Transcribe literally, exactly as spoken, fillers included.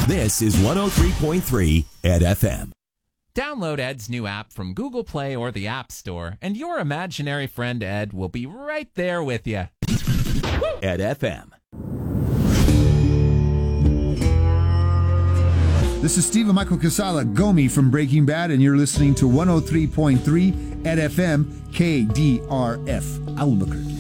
This is one oh three point three Ed F M. Download Ed's new app from Google Play or the App Store, and your imaginary friend Ed will be right there with you. Ed F M. This is Stephen Michael Casala, Gomi from Breaking Bad, and you're listening to one oh three point three Ed F M, K D R F, Albuquerque.